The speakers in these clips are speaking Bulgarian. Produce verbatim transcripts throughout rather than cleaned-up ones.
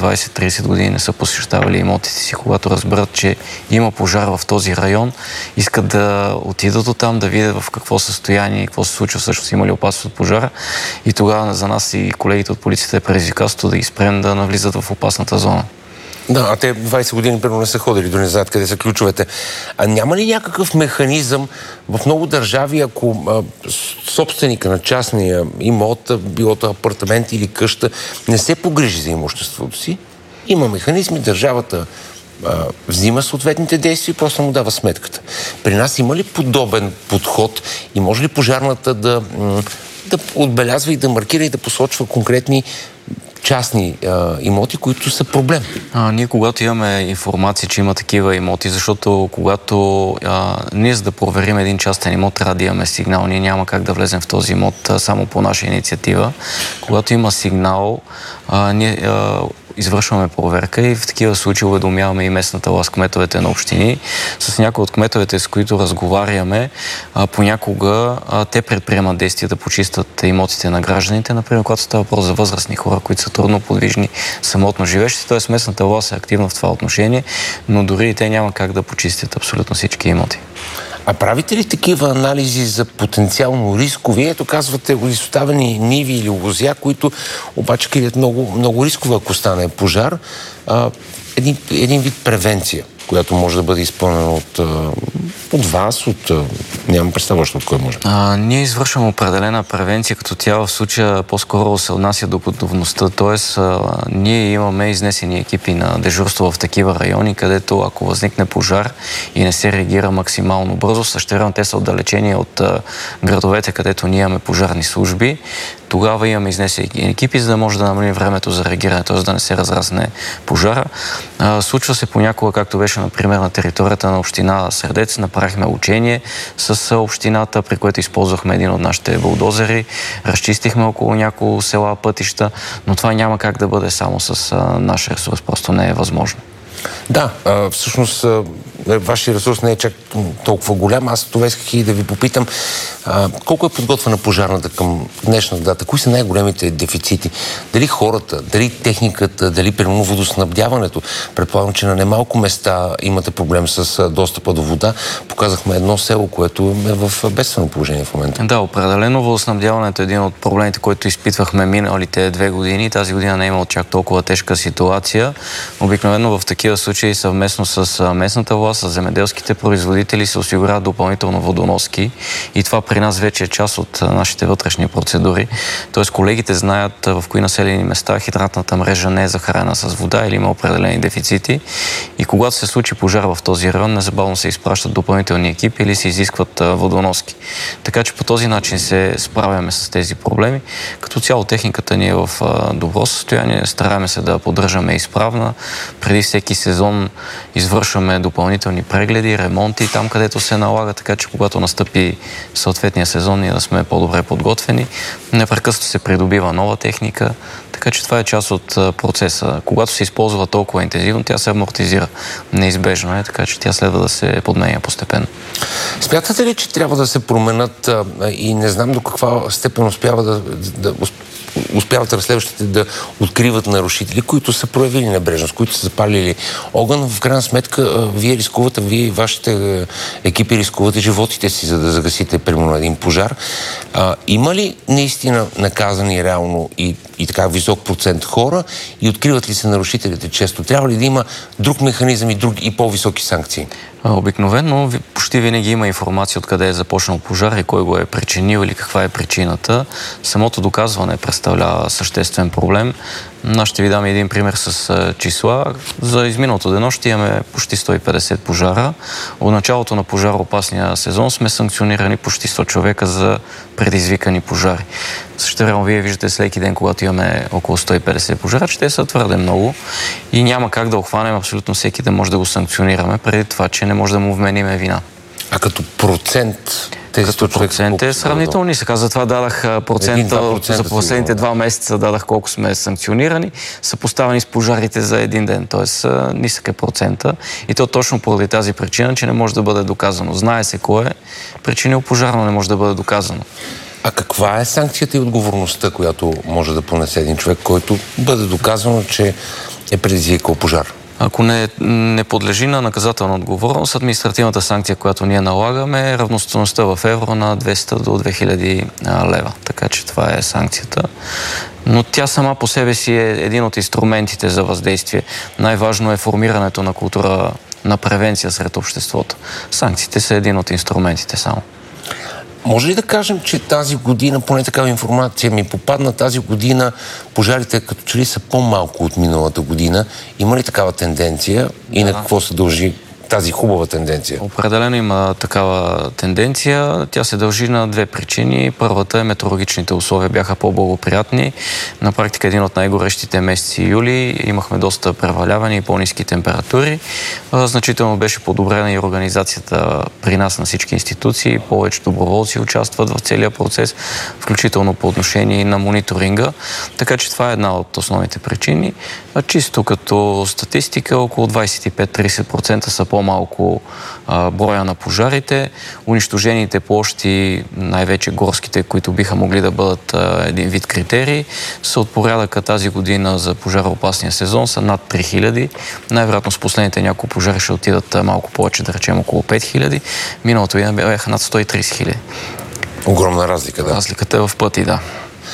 двайсет-трийсет години не са посещавали имотите си, когато разберат, че има пожар в този район, искат да отидат от там, да видят в какво състояние, какво се случва, всъщност има ли опасност от пожара. И тогава за нас и колегите от полицията е предизвикателство да ги спрем да навлизат в опасната зона. Да, а те двайсет години примерно не са ходили, до не знаят къде са ключовете. А няма ли някакъв механизъм в много държави, ако а, собственика на частния имот, било то апартамент или къща, не се погрижи за имуществото си, има механизми, държавата а, взима съответните действия и просто му дава сметката. При нас има ли подобен подход и може ли пожарната да, да отбелязва и да маркира и да посочва конкретни частни а, имоти, които са проблем? А, ние когато имаме информация, че има такива имоти, защото когато а, ние за да проверим един частен имот, трябва да имаме сигнал. Ние няма как да влезем в този имот а, само по наша инициатива. Когато има сигнал, а, ние а, извършваме проверка и в такива случаи уведомяваме и местната власт, кметовете на общини. С някои от кметовете, с които разговаряме, а, понякога а, те предприемат действия да почистят имотите на гражданите, например, когато става въпрос за възрастни хора, които са трудно подвижни, самотно живещи. Т.е. местната власт е активна в това отношение, но дори и те няма как да почистят абсолютно всички имоти. А правите ли такива анализи за потенциално рискови? Ето казвате, изоставени ниви или лозя, които обаче крият много, много рискове, ако стане пожар. А, един, един вид превенция, която може да бъде изпълнена от, от вас, от... Нямам представа още от кой може. А, ние извършваме определена превенция, като тя в случая по-скоро се отнася до готовността. Тоест, а, ние имаме изнесени екипи на дежурство в такива райони, където ако възникне пожар и не се реагира максимално бързо, същевременно те са отдалечени от а, градовете, където ние имаме пожарни служби, тогава имаме изнесени екипи, за да може да намалим времето за реагиране, т.е. да не се разрасне пожара. А, случва се понякога, както беше, например, на територията на община Средец, направихме учение с общината, при което използвахме един от нашите булдозери, разчистихме около няколко села, пътища, но това няма как да бъде само с а, наш ресурс, просто не е възможно. Да, а, всъщност а, вашия ресурс не е чак толкова голям. Аз това исках и да ви попитам а, колко е подготвена пожарната към днешна дата? Кои са най-големите дефицити? Дали хората, дали техниката, дали примерно водоснабдяването? Предполагам, че на немалко места имате проблем с достъпа до вода. Показахме едно село, което е в бедствено положение в момента. Да, определено водоснабдяването е един от проблемите, които изпитвахме миналите две години. Тази година не е имало чак толкова тежка ситуация. Обикновено в такива случаи съвместно с местната власт, с земеделските производители се осигуряват допълнително водоноски и това при нас вече е част от нашите вътрешни процедури. Тоест колегите знаят в кои населени места хидрантната мрежа не е захарена с вода или има определени дефицити и когато се случи пожар в този район, незабавно се изпращат допълнителни екипи или се изискват водоноски. Така че по този начин се справяме с тези проблеми. Като цяло техниката ни е в добро състояние, стараем се да поддържаме изправна. Преди всеки сезон извършваме допълнителни прегледи, ремонти там, където се налага, така че когато настъпи съответния сезон, ние да сме по-добре подготвени. Непрекъснато се придобива нова техника, така че това е част от процеса. Когато се използва толкова интензивно, тя се амортизира. Неизбежно е, така че тя следва да се подменя постепенно. Смятате ли, че трябва да се променят и не знам до каква степен успява да, да успяват разследващите да откриват нарушители, които са проявили небрежност, които са запалили огън. В крайна сметка, вие рискувате, вие и вашите екипи рискувате животите си, за да загасите примерно един пожар. А, има ли наистина наказани реално и, и така висок процент хора и откриват ли се нарушителите често? Трябва ли да има друг механизъм и, друг, и по-високи санкции? Обикновено почти винаги има информация откъде е започнал пожар и кой го е причинил или каква е причината. Самото доказване представлява съществен проблем. Аз ще ви дам един пример с числа. За изминалото денощие имаме почти сто и петдесет пожара. От началото на пожароопасния сезон сме санкционирани почти сто човека за предизвикани пожари. Същевременно вие виждате всеки ден, когато имаме около сто и петдесет пожара, че те са твърде много и няма как да охванем абсолютно всеки да може да го санкционираме, преди това, че не може да му вмениме вина. А като процент... Като процент е сравнително нисък. Аз затова дадах процента за последните два месеца, дадах колко сме санкционирани, са поставени с пожарите за един ден. Тоест нисък е процента. И то точно поради тази причина, че не може да бъде доказано. Знае се кой е причинил пожар, но не може да бъде доказано. А каква е санкцията и отговорността, която може да понесе един човек, който бъде доказано, че е предизвикал пожар? Ако не, не подлежи на наказателна отговорност, административната санкция, която ние налагаме, е равностойността в евро на двеста до две хиляди лева. Така че това е санкцията. Но тя сама по себе си е един от инструментите за въздействие. Най-важно е формирането на култура на превенция сред обществото. Санкциите са един от инструментите само. Може ли да кажем, че тази година, поне такава информация ми попадна, тази година пожарите като че ли са по-малко от миналата година? Има ли такава тенденция и да. На какво се дължи тази хубава тенденция? Определено има такава тенденция. Тя се дължи на две причини. Първата е метеорологичните условия бяха по-благоприятни. На практика един от най-горещите месеци юли имахме доста преваляване и по-ниски температури. Значително беше подобрена и организацията при нас на всички институции. Повече доброволци участват в целия процес, включително по отношение на мониторинга. Така че това е една от основните причини. Чисто като статистика, около двадесет и пет до тридесет процента са по-малко а, броя на пожарите. Унищожените площи, най-вече горските, които биха могли да бъдат а, един вид критерии, са от порядъка тази година за пожароопасния сезон, са над три хиляди. Най-вероятно с последните няколко пожари ще отидат а, малко повече, да речем около пет хиляди. Миналото година бяха над сто и тридесет хиляди. Огромна разлика, да. Разликата е в пъти, да.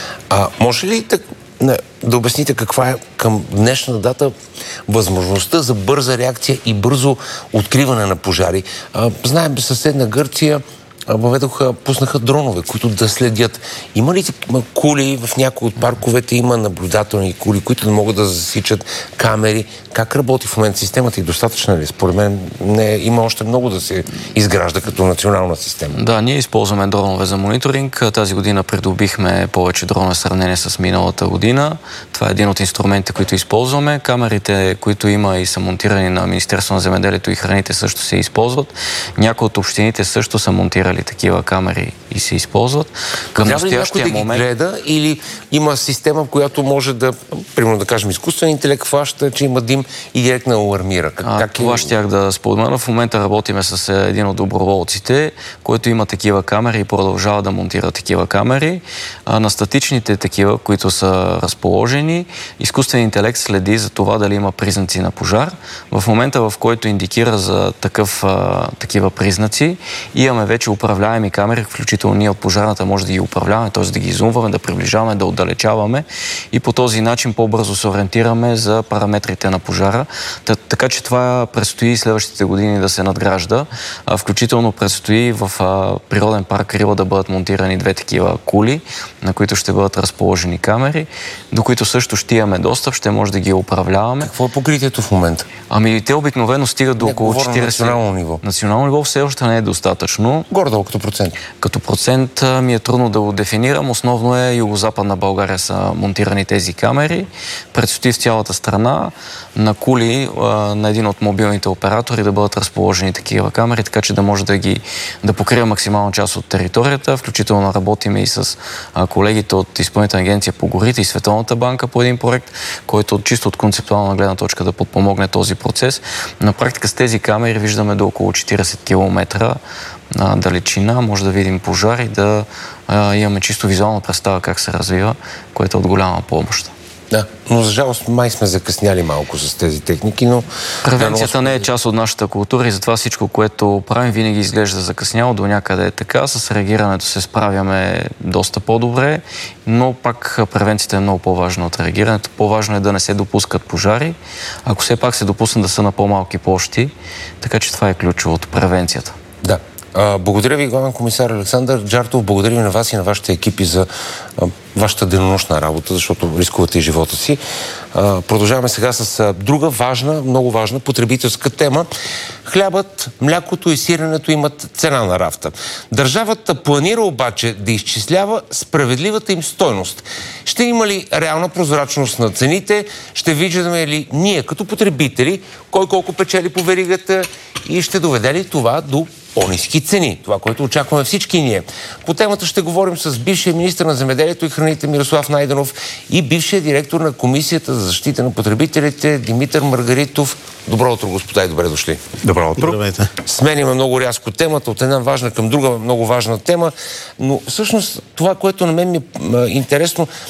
А може ли да, не, да обясните каква е към днешна дата възможността за бърза реакция и бързо откриване на пожари? А, знаем, съседна Гърция въведоха, пуснаха дронове, които да следят. Има ли кули в някои от парковете? Има наблюдателни кули, които да могат да засичат камери. Как работи в момента системата и достатъчна ли? Според мен не, има още много да се изгражда като национална система. Да, ние използваме дронове за мониторинг. Тази година придобихме повече дронове в сравнение с миналата година. Това е един от инструментите, които използваме. Камерите, които има и са монтирани на Министерството на земеделието и храните, също се използват. Някои от общините също са монтирали такива камери и се използват. Към Трябва настоящия ли някой да ги гледа или има система, в която може да, примерно да кажем, изкуствен интелект хваща, че има дим и директно алармира? Как, а, как това е... щях да спомена. В момента работиме с един от доброволците, който има такива камери и продължава да монтира такива камери. А, на статичните такива, които са разположени, изкуствен интелект следи за това дали има признаци на пожар. В момента, в който индикира за такъв, а, такива признаци, имаме вече управляеми камери, включително ние от пожарната може да ги управляваме, т.е. да ги изумваме, да приближаваме, да отдалечаваме и по този начин по-бързо се ориентираме за параметрите на пожара. Т- така че това предстои следващите години да се надгражда. А, включително предстои в а, природен парк Рила да бъдат монтирани две такива кули, на които ще бъдат разположени камери, до които също ще имаме достъп, ще може да ги управляваме. Какво е покритието в момента? Ами те обикновено стигат до не, около четиридесет. Национално ниво. Национално ниво все още не е достатъчно. Гордо като процент. Като процент ми е трудно да го дефинирам. Основно е Югозападна България са монтирани тези камери. Предстои в цялата страна на кули на един от мобилните оператори да бъдат разположени такива камери, така че да може да ги да покрива максимална част от територията. Включително работиме и с колегите от Изпълнителна агенция по горите и Световната банка по един проект, който чисто от концептуална гледна точка да подпомогне този процес. На практика с тези камери виждаме до около четиридесет километра на далечина, може да видим пожар и да а, имаме чисто визуална представа как се развива, което е от голяма помощ. Да, но за жалост май сме закъсняли малко с тези техники, но... Превенцията не е част от нашата култура и затова всичко, което правим, винаги изглежда закъсняло, до някъде е така. С реагирането се справяме доста по-добре, но пак превенцията е много по-важна от реагирането. По-важно е да не се допускат пожари, ако все пак се допуснат да са на по-малки площи, така че това е ключовото, превенцията. Да. Благодаря ви, главен комисар Александър Джартов. Благодаря ви на вас и на вашите екипи за а, вашата денонощна работа, защото рискувате и живота си. А, продължаваме сега с а, друга важна, много важна потребителска тема. Хлябът, млякото и сиренето имат цена на рафта. Държавата планира обаче да изчислява справедливата им стойност. Ще има ли реална прозрачност на цените? Ще виждаме ли ние като потребители кой колко печели по веригата и ще доведе ли това до по-ниски цени? Това, което очакваме всички ние. По темата ще говорим с бившия министър на земеделието и храните Мирослав Найденов и бившия директор на Комисията за защита на потребителите Димитър Маргаритов. Добро утро, господа, и добре дошли. Добро утро. Здравейте. Сменяме много рязко темата от една важна към друга много важна тема, но всъщност това, което на мен ми е интересно,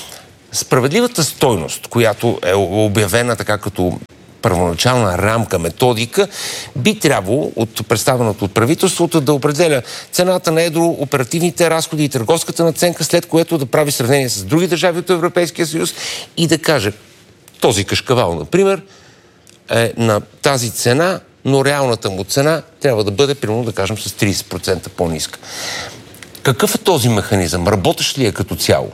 Справедливата стойност, която е обявена така като първоначална рамка, методика, би трябвало от представеното от правителството да определя цената на едро, оперативните разходи и търговската надценка, след което да прави сравнение с други държави от Европейския съюз и да каже, този кашкавал, например, е на тази цена, но реалната му цена трябва да бъде, примерно, да кажем, с трийсет процента по-ниска. Какъв е този механизъм? Работещ ли е като цяло?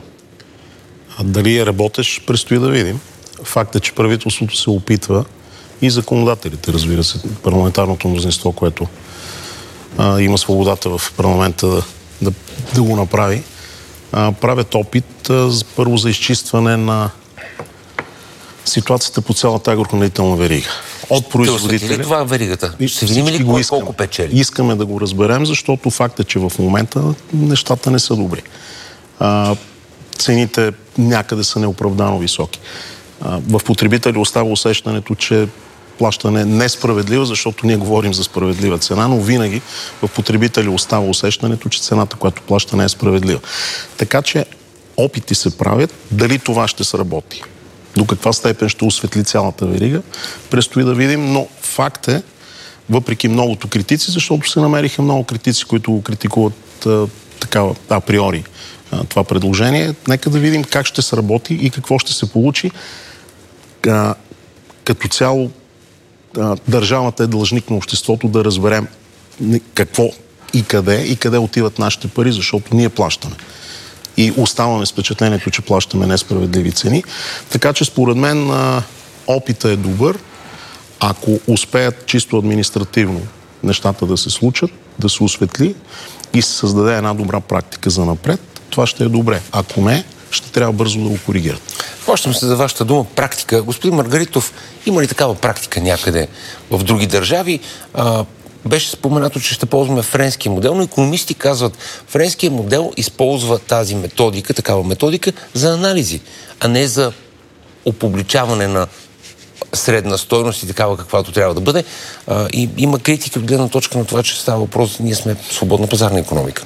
А дали е работещ, предстои да видим. Факт е, че правителството се опитва и законодателите, разбира се, парламентарното мнозинство, което а, има свободата в парламента да, да, да го направи, а, правят опит а, първо за изчистване на ситуацията по цялата агрохранителна верига. От производителя. Това веригата? Ще видим ли кой колко печели? Искаме да го разберем, защото факт е, че в момента нещата не са добри. А, цените някъде са неоправдано високи. А, в потребителя остава усещането, че плащане е несправедливо, защото ние говорим за справедлива цена, но винаги в потребителя остава усещането, че цената, която плаща, не е справедлива. Така че опити се правят, дали това ще сработи. До каква степен ще осветли цялата верига, предстои да видим, но факт е, въпреки многото критици, защото се намериха много критици, които го критикуват а, такава априори а, това предложение, нека да видим как ще сработи и какво ще се получи. А, като цяло а, държавата е длъжник на обществото да разберем какво и къде и къде отиват нашите пари, защото ние плащаме. И оставаме с впечатлението, че плащаме несправедливи цени. Така че според мен опитът е добър. Ако успеят чисто административно нещата да се случат, да се осветли и се създаде една добра практика за напред, това ще е добре. Ако не, ще трябва бързо да го коригират. Хващам се за вашата дума практика. Господин Маргаритов, има ли такава практика някъде в други държави? А, беше споменато, че ще ползваме френския модел, но икономисти казват, френския модел използва тази методика, такава методика, за анализи, а не за опубличаване на средна стойност и такава каквато трябва да бъде. А, и има критика от гледна точка на това, че става въпрос, ние сме свободна пазарна икономика.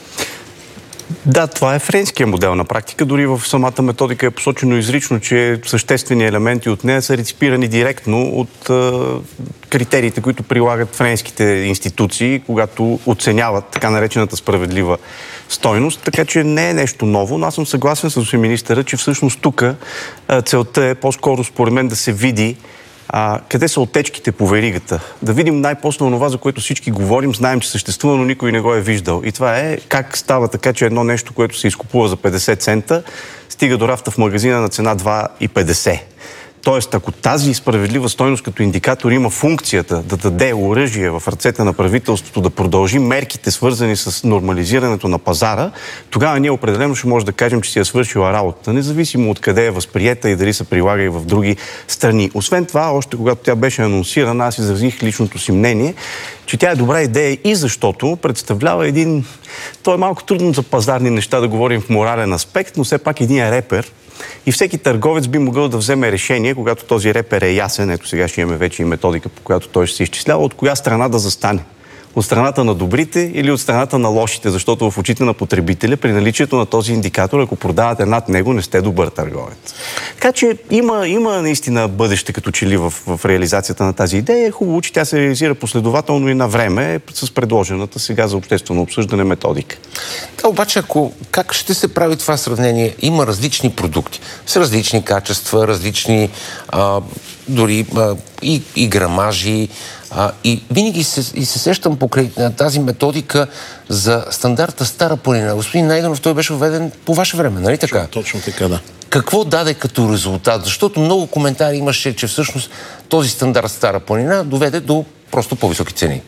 Да, това е френския модел на практика. Дори в самата методика е посочено изрично, че съществени елементи от нея са реципирани директно от е, критериите, които прилагат френските институции, когато оценяват така наречената справедлива стойност. Така че не е нещо ново, но аз съм съгласен с господин министъра, че всъщност тук е, целта е по-скоро според мен да се види А, къде са отечките по веригата? Да видим най-после онова, за което всички говорим, знаем, че съществува, но никой не го е виждал. И това е как става така, че едно нещо, което се изкупува за петдесет цента, стига до рафта в магазина на цена два и петдесет. Тоест, ако тази справедлива стойност като индикатор има функцията да даде оръжие в ръцете на правителството, да продължи мерките, свързани с нормализирането на пазара, тогава ние определено ще може да кажем, че си е свършила работата, независимо от къде е възприета и дали се прилага и в други страни. Освен това, още когато тя беше анонсирана, аз изразих личното си мнение, че тя е добра идея и защото представлява един... То е малко трудно за пазарни неща да говорим в морален аспект, но все пак един е репер. И всеки търговец би могъл да вземе решение, когато този репер е ясен, ето сега ще имаме вече и методика, по която той ще се изчислява, от коя страна да застане. От страната на добрите или от страната на лошите, защото в очите на потребителя при наличието на този индикатор, ако продавате над него, не сте добър търговец. Така че има, има наистина бъдеще като че ли в, в реализацията на тази идея. Е хубаво, че тя се реализира последователно и на време с предложената сега за обществено обсъждане методика. Да, обаче, ако как ще се прави това сравнение? Има различни продукти с различни качества, различни а, дори а, и, и грамажи. А, и винаги се, и се сещам покрай тази методика за стандарта стара планина. Господин Найденов, той беше введен по ваше време, нали така? Точно така, да. Какво даде като резултат? Защото много коментари имаше, че всъщност този стандарт стара планина доведе до просто по-високи цени.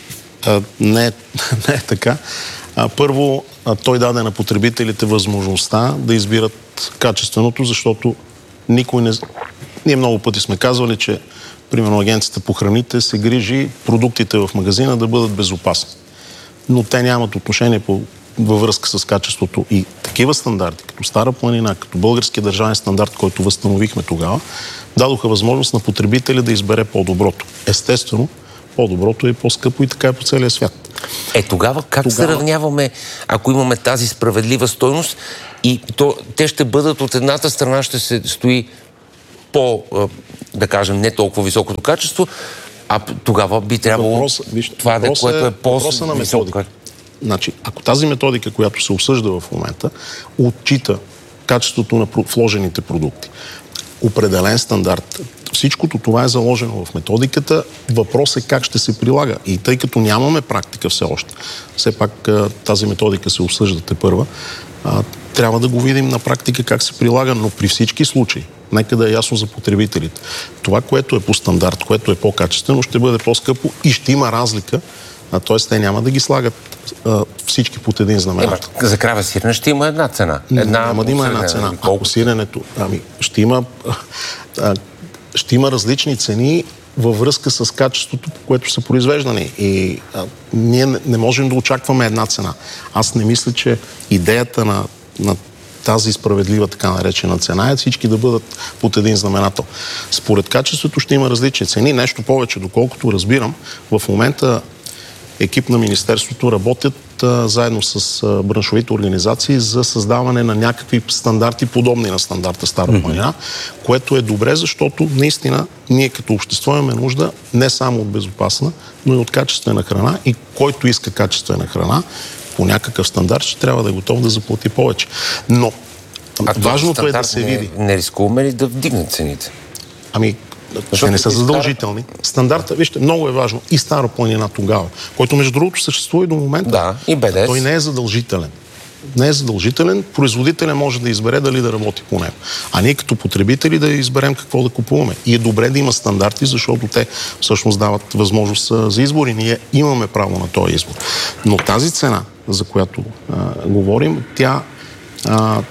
А, не, не е така. А, първо, а, той даде на потребителите възможността да избират качественото, защото никой не... Ние много пъти сме казвали, че примерно агенцията по храните се грижи продуктите в магазина да бъдат безопасни. Но те нямат отношение по, във връзка с качеството. И такива стандарти, като Стара планина, като българския държавен стандарт, който възстановихме тогава, дадоха възможност на потребителя да избере по-доброто. Естествено, по-доброто е по-скъпо и така е по целия свят. Е, тогава как тогава... се равняваме, ако имаме тази справедлива стойност и то, те ще бъдат от едната страна, ще се стои по, да кажем, не толкова високото качество, а тогава би трябвало въпрос, виж, това, да, което е по-високо. Значи, ако тази методика, която се обсъжда в момента, отчита качеството на вложените продукти, определен стандарт, всичкото това е заложено в методиката. Въпрос е как ще се прилага. И тъй като нямаме практика все още, все пак тази методика се обсъжда тепърва, трябва да го видим на практика как се прилага, но при всички случаи, нека да е ясно за потребителите. Това, което е по стандарт, което е по-качествено, ще бъде по-скъпо и ще има разлика, т.е. те няма да ги слагат а, всички под един знаменател. За крава сирене ще има една цена. Една няма да има една цена. Ако сиренето, ами, ще има, а, ще има различни цени във връзка с качеството, по което са произвеждани. И а, ние не, не можем да очакваме една цена. Аз не мисля, че идеята на, на тази справедлива така наречена цена е всички да бъдат под един знаменател. Според качеството ще има различни цени. Нещо повече, доколкото разбирам, в момента екип на Министерството работят а, заедно с а, браншовите организации за създаване на някакви стандарти, подобни на стандарта Стара планина, mm-hmm. което е добре, защото наистина ние като общество имаме нужда не само от безопасна, но и от качествена храна и който иска качествена храна по някакъв стандарт ще трябва да е готов да заплати повече. Но а важното е да се не, види. Не рискуваме ли да вдигнат цените? Ами, те не са задължителни. Стандарта, вижте, много е важно. И Стара планина тогава, който между другото съществува и до момента. Да, и Б Д С. Той не е задължителен. Не е задължителен. Производителя може да избере дали да работи по него. А ние като потребители да изберем какво да купуваме. И е добре да има стандарти, защото те всъщност дават възможност за избор и ние имаме право на този избор. Но тази цена, за която а, говорим, тя, а,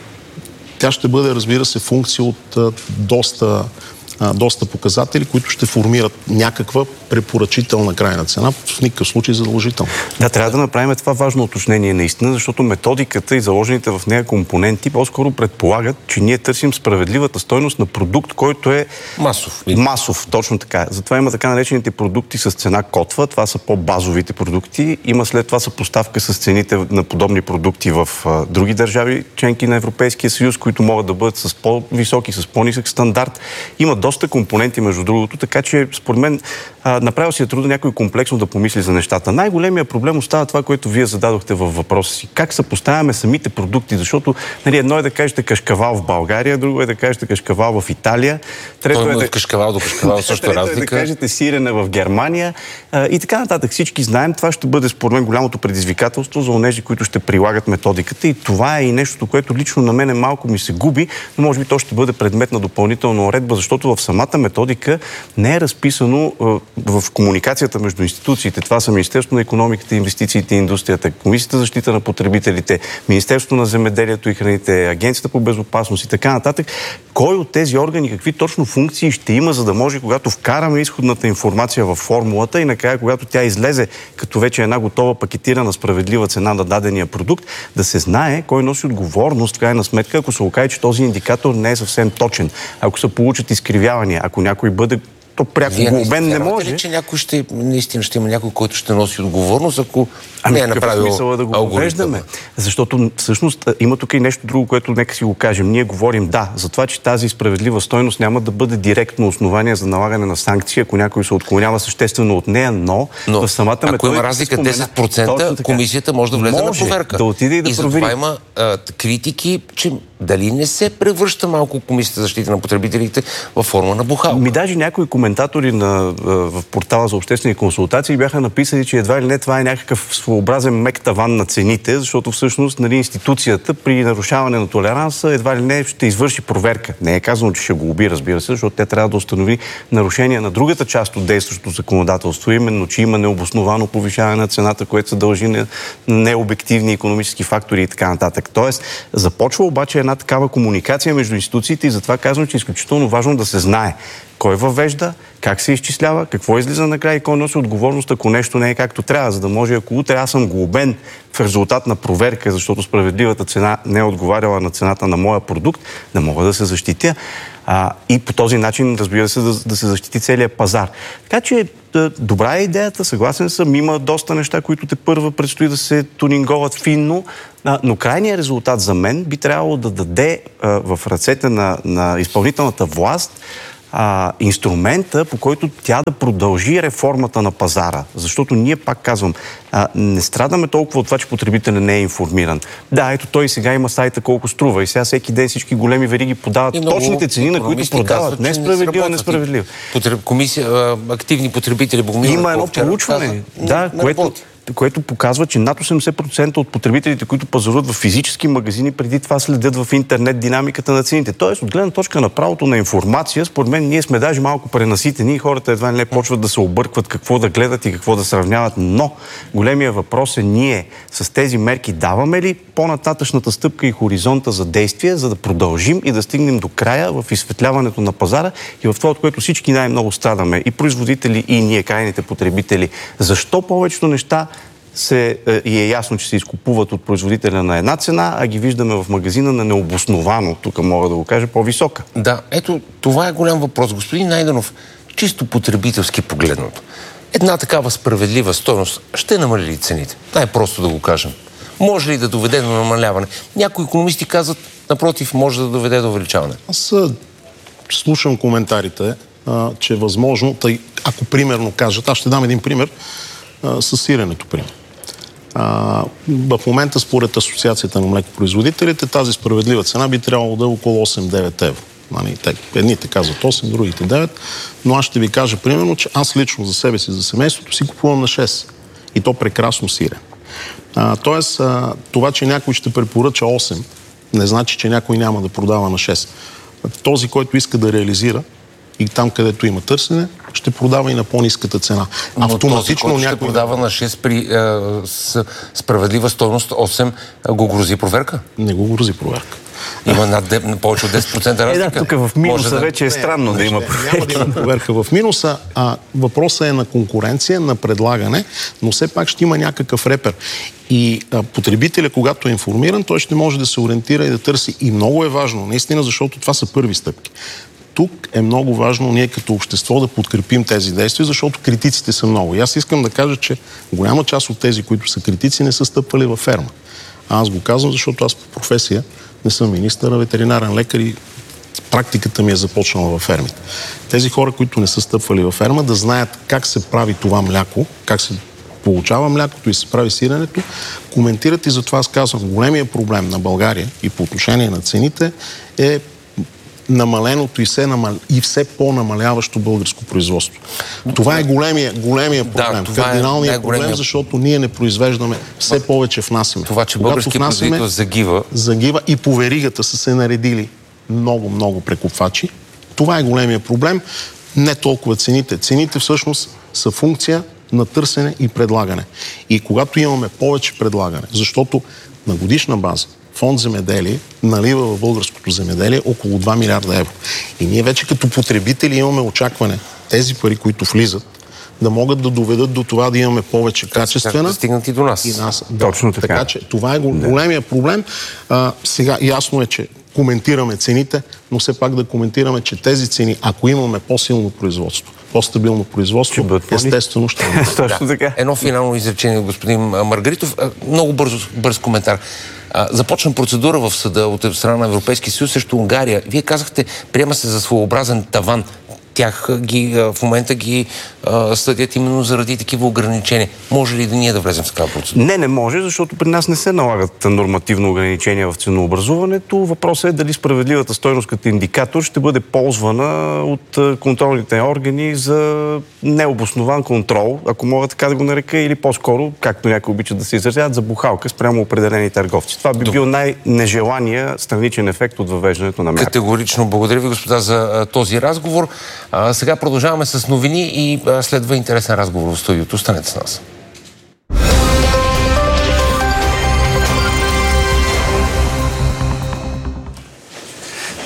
тя ще бъде, разбира се, функция от а, доста доста показатели, които ще формират някаква препоръчителна крайна цена, в никакъв случай задължително. Да, трябва да направим това важно уточнение наистина, защото методиката и заложените в нея компоненти по-скоро предполагат, че ние търсим справедливата стойност на продукт, който е масов. Масов, точно така. Затова има така наречените продукти с цена котва, това са по-базовите продукти. Има след това съпоставка с цените на подобни продукти в а, други държави, членки на Европейския съюз, които могат да бъдат с по-високи, с по-нисък стандарт. Има доста компоненти, между другото, така че според мен а, направил си е труда някой комплексно да помисли за нещата. Най-големият проблем остава това, което вие зададохте във въпроса си. Как съпоставяме самите продукти? Защото нали, едно е да кажете кашкавал в България, друго е да кажете кашкавал в Италия. Трето Той е да... да... кашкавал до кашкавал също разлика. Е да кажете сирене в Германия а, и така нататък. Всички знаем, това ще бъде според мен голямото предизвикателство за онези, които ще прилагат методиката и това е и нещото, което лично на мен малко ми се губи, но може би то ще бъде предмет на допълнителна уредба, защото в самата методика не е разписано в комуникацията между институциите. Това са Министерството на икономиката, инвестициите и индустрията, Комисията за защита на потребителите, Министерството на земеделието и храните, Агенцията по безопасност и така нататък. Кой от тези органи, какви точно функции ще има, за да може, когато вкараме изходната информация във формулата и накрая, когато тя излезе като вече една готова пакетирана справедлива цена на дадения продукт, да се знае кой носи отговорност в крайна сметка, ако се окаже, че този индикатор не е съвсем точен. Ако се получат изкривявания, ако някой бъде то пряко глобен не може. Ли, че някой ще, наистина ще има някой, който ще носи отговорност, ако ами, не е направил смисъл да го въвеждаме? Защото всъщност има тук и нещо друго, което нека си го кажем. Ние говорим да, за това, че тази справедлива стойност няма да бъде директно основание за налагане на санкции, ако някой се отклонява съществено от нея, но, но в самата методика... Ако има разлика десет процента, комисията може да влезе може на проверка. Да отиде и да и провери. И затова има а, критики, че дали не се превръща малко Комисията за защита на потребителите във форма на бухалка. Ми даже някои коментатори на, в портала за обществени консултации бяха написали, че едва ли не това е някакъв своеобразен мек таван на цените, защото всъщност нали, институцията при нарушаване на толеранса едва ли не ще извърши проверка. Не е казано, че ще го уби, разбира се, защото те трябва да установи нарушение на другата част от действащото законодателство, именно, че има необосновано повишаване на цената, което се дължи на необективни икономически фактори и така нататък. Тоест, започва обаче една такава комуникация между институциите и затова казвам, че е изключително важно да се знае кой въвежда, как се изчислява, какво излиза накрая и кой носи отговорност, ако нещо не е както трябва, за да може, ако утре аз съм глобен в резултат на проверка, защото справедливата цена не е отговаряла на цената на моя продукт, да мога да се защитя. А, и по този начин, разбира се, да, да се защити целият пазар. Така че добра е идеята, съгласен съм, има доста неща, които те първа предстои да се тунинговат финно, а, но крайният резултат за мен би трябвало да даде а, в ръцете на, на изпълнителната власт а, инструмента, по който тя да продължи реформата на пазара. Защото ние, пак казвам, а, не страдаме толкова от това, че потребителят не е информиран. Да, ето той сега има сайта колко струва и сега всеки ден всички големи вериги подават точните цени, на които продават. Несправедливо, несправедливо. Потреб... Комисия, активни потребители, Богомил, има едно проучване, да, което... което показва, че над осемдесет процента от потребителите, които пазаруват в физически магазини, преди това следят в интернет динамиката на цените. Тоест, от гледна точка на правото на информация, според мен ние сме даже малко пренаситени и хората едва не почват да се объркват какво да гледат и какво да сравняват. Но големия въпрос е ние с тези мерки даваме ли по-нататъчната стъпка и хоризонта за действие, за да продължим и да стигнем до края в изсветляването на пазара и в това, от което всички най-много страдаме, и производители, и ние, крайните потребители. Защо повечето неща се, и е ясно, че се изкупуват от производителя на една цена, а ги виждаме в магазина на необосновано, тук мога да го кажа, по-висока. Да, ето, това е голям въпрос. Господин Найденов, чисто потребителски погледното. Една такава справедлива стойност ще намали ли цените? Най-просто да го кажем. Може ли да доведе до намаляване? Някои икономисти казват, напротив, може да доведе до увеличаване. Аз слушам коментарите, а, че е възможно, тъй, ако примерно кажат, аз ще дам един пример, с сиренето, пример. А, в момента, според Асоциацията на млекопроизводителите, тази справедлива цена би трябвало да е около осем-девет евро. Нали, те, едните казват осем, другите девет, но аз ще ви кажа примерно, че аз лично за себе си, за семейството си купувам на шест. И то прекрасно сирене. А, тоест, а, това, че някой ще препоръча осем, не значи, че някой няма да продава на шест. Този, който иска да реализира, и там, където има търсене, ще продава и на по-ниската цена. Но автоматично този, някой ще продава на шест при е, с справедлива стойност осем, го грози проверка? Не го грози проверка. Има над повече от десет процента разлика. Е, да, тук в минуса да... вече е странно не, да има проверка. Няма да има проверка в минуса, а въпросът е на конкуренция, на предлагане, но все пак ще има някакъв репер. И а, потребителя, когато е информиран, той ще може да се ориентира и да търси. И много е важно, наистина, защото това са първи стъпки. Тук е много важно ние като общество да подкрепим тези действия, защото критиците са много. И аз искам да кажа, че голяма част от тези, които са критици, не са стъпвали във ферма. А аз го казвам, защото аз по професия не съм министър, а ветеринарен лекар и практиката ми е започнала във фермите. Тези хора, които не са стъпвали във ферма, да знаят как се прави това мляко, как се получава млякото и се прави сиренето, коментират и затова аз казвам, големия проблем на България и по отношение на цените е намаленото и все, намал... и все по-намаляващо българско производство. Това е големия, големия проблем, да, кардиналният е проблем, защото ние не произвеждаме, все повече внасяме. Това, че български производител загива. Загива и по веригата са се наредили много, много прекупвачи. Това е големия проблем. Не толкова цените. Цените всъщност са функция на търсене и предлагане. И когато имаме повече предлагане, защото на годишна база Фонд земеделие налива в българското земеделие около два милиарда евро. И ние вече като потребители имаме очакване тези пари, които влизат, да могат да доведат до това да имаме повече качествена. Да стигнат и до нас. И нас. Да. Точно така. Така че това е големия проблем. А, сега ясно е, че коментираме цените, но все пак да коментираме, че тези цени, ако имаме по-силно производство, по-стабилно производство, естествено ще бъде. Точно така. Едно финално изречение, господин Маргаритов. Много бързо, бърз коментар. Започна процедура в съда от страна на Европейския съюз срещу Унгария. Вие казахте, приема се за своеобразен таван. Тях ги, в момента ги а, съдят именно заради такива ограничения. Може ли да ние да влезем в такава процедура? Не, не може, защото при нас не се налагат нормативно ограничения в ценообразуването. Въпросът е дали справедливата стойност като индикатор ще бъде ползвана от контролните органи за необоснован контрол, ако мога така да го нарека, или по-скоро, както някои обичат да се изразяват, за бухалка спрямо определени търговци. Това би бил най-нежелания страничен ефект от въвеждането на мярка. Категорично. Благодаря ви, господа, за този разговор. А, сега продължаваме с новини и а, следва интересен разговор в студиото. Останете с нас.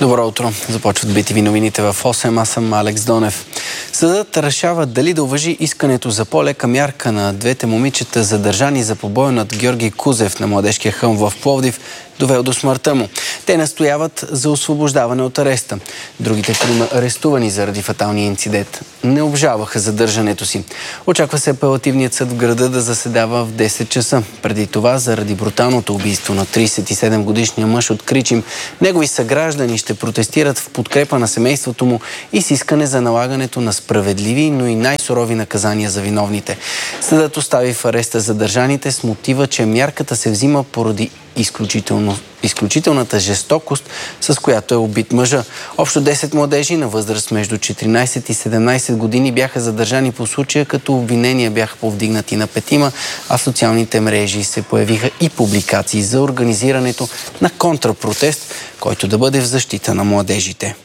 Добро утро. Започват би ти ви новините в осем. Аз съм Алекс Донев. Съдът решава дали да уважи искането за по-лека мярка на двете момичета, задържани за побоя над Георги Кузев на Младежкия хълм в Пловдив, довел до смъртта му. Те настояват за освобождаване от ареста. Другите трима, арестувани заради фаталния инцидент, не обжалваха задържането си. Очаква се апелативният съд в града да заседава в десет часа. Преди това, заради бруталното убийство на тридесет и седем годишния мъж от Кричим, негови съграждани ще протестират в подкрепа на семейството му и с искане за налагането на справедливи, но и най-сурови наказания за виновните. Съдът остави в ареста задържаните с мотива, че мярката се взима поради изключително, изключителната жестокост, с която е убит мъжа. Общо десет младежи на възраст между четиринадесет и седемнадесет години бяха задържани по случая, като обвинения бяха повдигнати на петима, а в социалните мрежи се появиха и публикации за организирането на контрапротест, който да бъде в защита на младежите.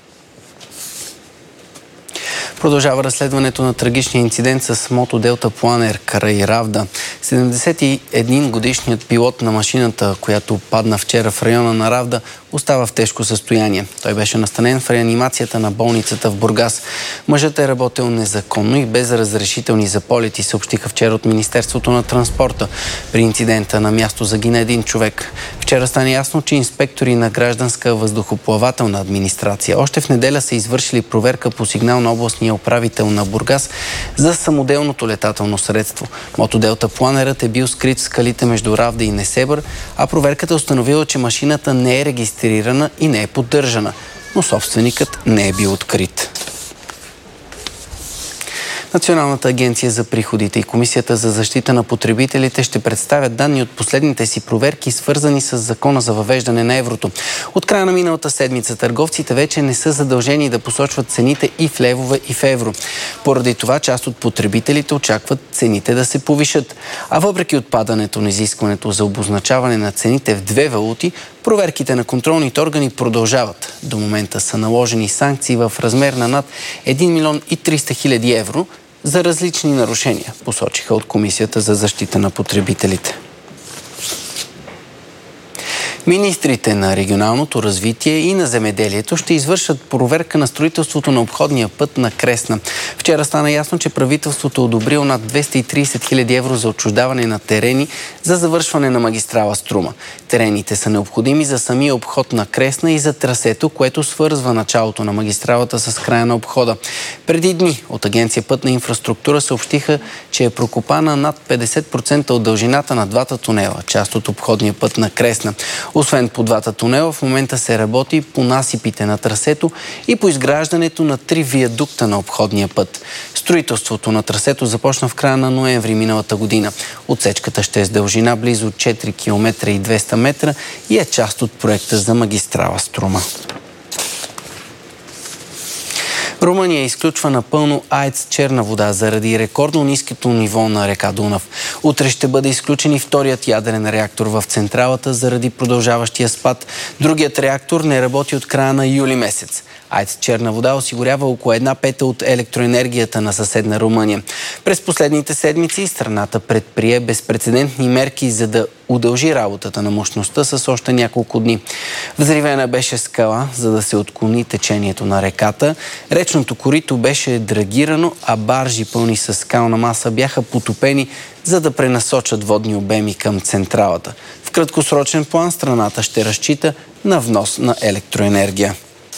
Продължава разследването на трагичния инцидент с Мото Делта Планер край Равда. седемдесет и един годишният пилот на машината, която падна вчера в района на Равда, остава в тежко състояние. Той беше настанен в реанимацията на болницата в Бургас. Мъжът е работил незаконно и без разрешителни за полети, съобщиха вчера от Министерството на транспорта. При инцидента на място загина един човек. Вчера стана ясно, че инспектори на гражданска въздухоплавателна администрация още в неделя са извършили проверка по сигнал на областния управител на Бургас за самоделното летателно средство. Мото Делта Планерът е бил скрит в скалите между Равда и Несебър, а проверката установила, че машината не е регистрирана и не е поддържана, но собственикът не е бил открит. Националната агенция за приходите и Комисията за защита на потребителите ще представят данни от последните си проверки, свързани с закона за въвеждане на еврото. От края на миналата седмица търговците вече не са задължени да посочват цените и в левове, и в евро. Поради това част от потребителите очакват цените да се повишат. А въпреки отпадането на изискването за обозначаване на цените в две валути, проверките на контролните органи продължават. До момента са наложени санкции в размер на над един милион и триста хиляди евро за различни нарушения, посочиха от Комисията за защита на потребителите. Министрите на регионалното развитие и на земеделието ще извършат проверка на строителството на обходния път на Кресна. Вчера стана ясно, че правителството одобрило над двеста и тридесет хиляди евро за отчуждаване на терени за завършване на магистрала Струма. Терените са необходими за самия обход на Кресна и за трасето, което свързва началото на магистралата с края на обхода. Преди дни от Агенция Пътна инфраструктура съобщиха, че е прокопана над петдесет процента от дължината на двата тунела, част от обходния път на Кресна. Освен по двата тунела, в момента се работи по насипите на трасето и по изграждането на три виадукта на обходния път. Строителството на трасето започна в края на ноември миналата година. Отсечката ще е с дължина близо четири километра и двеста метра и е част от проекта за магистрала Струма. Румъния изключва напълно АЕЦ Черна вода заради рекордно ниското ниво на река Дунав. Утре ще бъде изключен и вторият ядрен реактор в централата заради продължаващия спад. Другият реактор не работи от края на юли месец. АЕЦ Черна вода осигурява около една пета от електроенергията на съседна Румъния. През последните седмици страната предприе безпрецедентни мерки, за да удължи работата на мощността с още няколко дни. Взривена беше скала, за да се отклони течението на реката. Речното корито беше драгирано, а баржи пълни с скална маса бяха потопени, за да пренасочат водни обеми към централата. В краткосрочен план страната ще разчита на внос на електроенергия.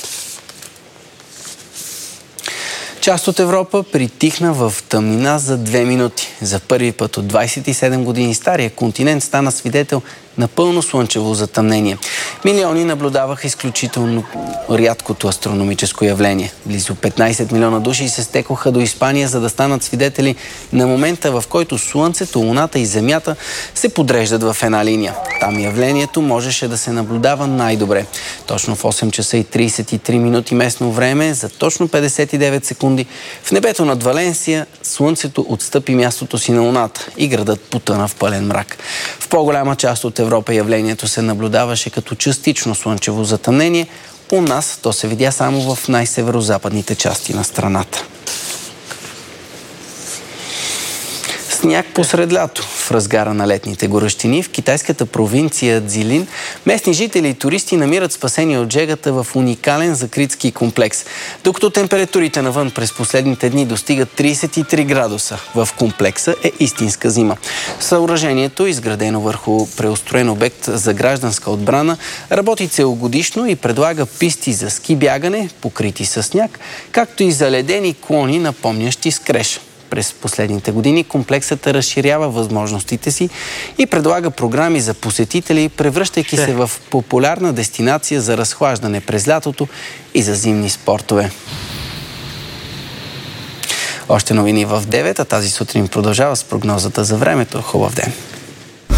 Част от Европа притихна в тъмнина за две минути. За първи път от двадесет и седем години стария континент стана свидетел на пълно слънчево затъмнение. Милиони наблюдаваха изключително рядкото астрономическо явление. Близо петнадесет милиона души се стекоха до Испания, за да станат свидетели на момента, в който Слънцето, Луната и Земята се подреждат в една линия. Там явлението можеше да се наблюдава най-добре. Точно в осем часа и тридесет и три минути местно време, за точно петдесет и девет секунди, в небето над Валенсия Слънцето отстъпи мястото си на Луната и градът потъна в пълен мрак. В по-голяма част от Европа явлението се наблюдаваше като частично слънчево затъмнение. У нас то се видя само в най-северозападните части на страната. Сняг посред лято. В разгара на летните горещини в китайската провинция Цзилин местни жители и туристи намират спасение от жегата в уникален закрит ски комплекс. Докато температурите навън през последните дни достигат трийсет и три градуса, в комплекса е истинска зима. Съоръжението, изградено върху преустроен обект за гражданска отбрана, работи целогодишно и предлага писти за ски бягане, покрити със сняг, както и заледени клони, напомнящи скреж. През последните години комплексът разширява възможностите си и предлага програми за посетители, превръщайки се в популярна дестинация за разхлаждане през лятото и за зимни спортове. Още новини в девет, а тази сутрин продължава с прогнозата за времето. Хубав ден!